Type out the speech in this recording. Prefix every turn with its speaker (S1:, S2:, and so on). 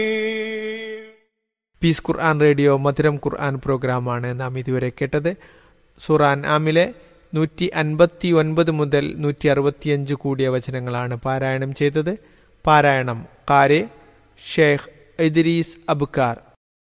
S1: Piece ഖുർആൻ radio മധുരം ഖുർആൻ പ്രോഗ്രാമാണ് നാം ഇതുവരെ കേട്ടത്. സൂറ അൻആമിലെ 159 മുതൽ 165 കൂടിയ വചനങ്ങളാണ് പാരായണം ചെയ്തത്. പാരായണം ഖാരി ഷെയ്ഖ് ഇദ്രീസ് അബ്കാർ.